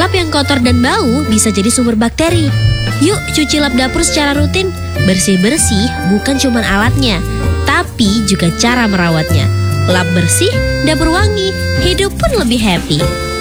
Lap yang kotor dan bau bisa jadi sumber bakteri. Yuk cuci lap dapur secara rutin. Bersih-bersih bukan cuma alatnya, tapi juga cara merawatnya. Lap bersih, dapur wangi, hidup pun lebih happy.